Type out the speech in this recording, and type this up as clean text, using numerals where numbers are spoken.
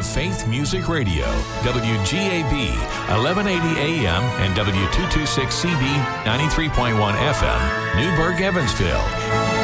Faith Music Radio, WGAB, 1180 AM and W226CB, 93.1 FM, Newburgh, Evansville.